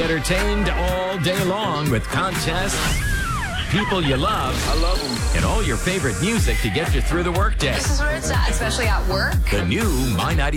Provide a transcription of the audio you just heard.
entertained all day long with contests, people you love, I love them, and all your favorite music to get you through the workday. This is where it's at, especially at work. The new My 90